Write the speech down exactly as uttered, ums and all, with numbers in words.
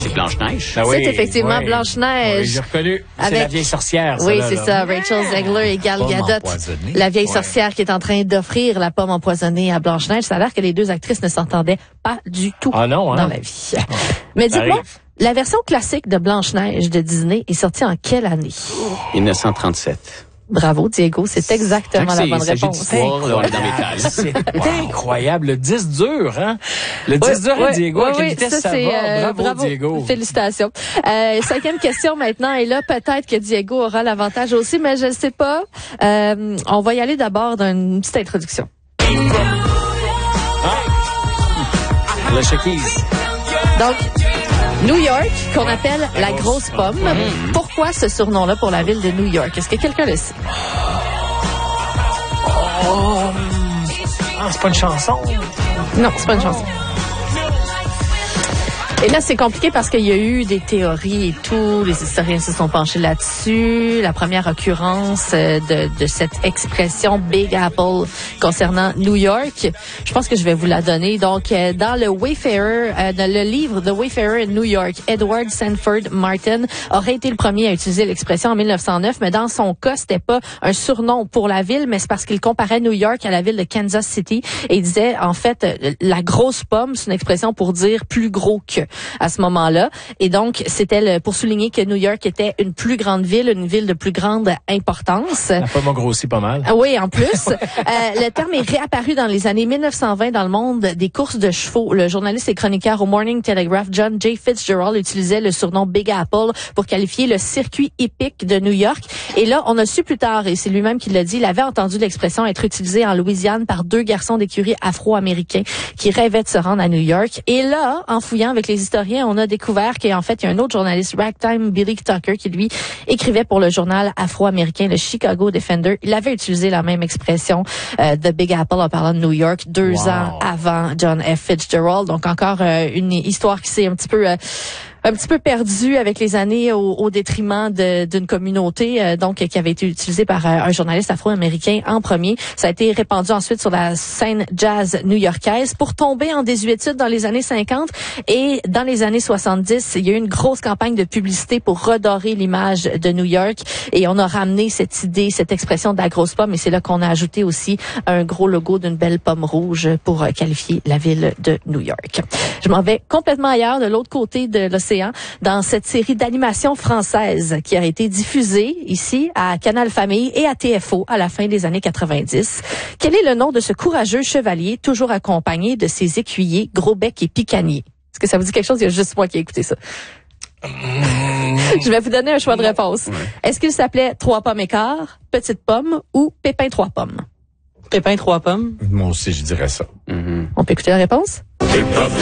C'est Blanche-Neige. Ah oui, c'est effectivement oui. Blanche-Neige. Oui, j'ai reconnu. C'est Avec... la vieille sorcière. Ça, oui, là, c'est là. ça. Rachel Zegler et Gal Pomme Gadot. empoisonnée. La vieille Ouais. sorcière qui est en train d'offrir la pomme empoisonnée à Blanche-Neige. Ça a l'air que les deux actrices ne s'entendaient pas du tout Ah non, hein? dans la vie. Mais Ça dites-moi, arrive. la version classique de Blanche-Neige de Disney est sortie en quelle année? dix-neuf cent trente-sept. Bravo, Diego. C'est exactement la C'est- bonne il s'agit réponse. d'histoire, là, on est dans mes tailles. C'est incroyable. Le dix dur, hein? Le dix Ouais, dur à ouais, Diego, ouais, à quelle ouais, vitesse ça, c'est, va? euh, Bravo, Diego. Félicitations. Euh, cinquième question maintenant. Et là, peut-être que Diego aura l'avantage aussi, mais je ne sais pas. Euh, on va y aller d'abord d'une petite introduction. Le Shakies. Donc, New York, qu'on appelle la grosse pomme. Pourquoi ce surnom-là pour la ville de New York? Est-ce que quelqu'un le sait? Ah, c'est pas une chanson. Non, c'est pas une chanson. Et là, c'est compliqué parce qu'il y a eu des théories et tout. Les historiens se sont penchés là-dessus. La première occurrence de, de cette expression Big Apple concernant New York, je pense que je vais vous la donner. Donc, dans le Wayfarer, euh, dans le livre The Wayfarer in New York, Edward Sanford Martin aurait été le premier à utiliser l'expression en mille neuf cent neuf, mais dans son cas, c'était pas un surnom pour la ville, mais c'est parce qu'il comparait New York à la ville de Kansas City et il disait, en fait, la grosse pomme, c'est une expression pour dire plus gros que. À ce moment-là. Et donc, c'était le, pour souligner que New York était une plus grande ville, une ville de plus grande importance. La pomme a grossi pas mal. Ah oui, en plus. euh, le terme est réapparu dans les années mille neuf cent vingt dans le monde des courses de chevaux. Le journaliste et chroniqueur au Morning Telegraph, John J. Fitzgerald, utilisait le surnom Big Apple pour qualifier le circuit hippique de New York. Et là, on a su plus tard, et c'est lui-même qui l'a dit, il avait entendu l'expression être utilisée en Louisiane par deux garçons d'écurie afro-américains qui rêvaient de se rendre à New York. Et là, en fouillant avec les historiens, on a découvert qu'en fait, il y a un autre journaliste, Ragtime Billy Tucker, qui lui écrivait pour le journal afro-américain, le Chicago Defender. Il avait utilisé la même expression, euh, The Big Apple, en parlant de New York, deux Wow. ans avant John F. Fitzgerald. Donc encore euh, une histoire qui s'est un petit peu... Euh, un petit peu perdu avec les années au, au détriment de, d'une communauté euh, donc qui avait été utilisée par euh, un journaliste afro-américain en premier. Ça a été répandu ensuite sur la scène jazz new-yorkaise pour tomber en désuétude dans les années cinquante et dans les années soixante-dix, il y a eu une grosse campagne de publicité pour redorer l'image de New York et on a ramené cette idée, cette expression de la grosse pomme et c'est là qu'on a ajouté aussi un gros logo d'une belle pomme rouge pour euh, qualifier la ville de New York. Je m'en vais complètement ailleurs, de l'autre côté de l'océan, dans cette série d'animation française qui a été diffusée ici à Canal Famille et à T F O à la fin des années quatre-vingt-dix. Quel est le nom de ce courageux chevalier toujours accompagné de ses écuyers Gros-Bec et Picanier? Est-ce que ça vous dit quelque chose? Il y a juste moi qui ai écouté ça. Je vais vous donner un choix de réponse. Ouais. Est-ce qu'il s'appelait Trois pommes écart, Petite pomme ou Pépin trois pommes? Pépin trois pommes. Moi aussi, je dirais ça. Mhm. On peut écouter la réponse?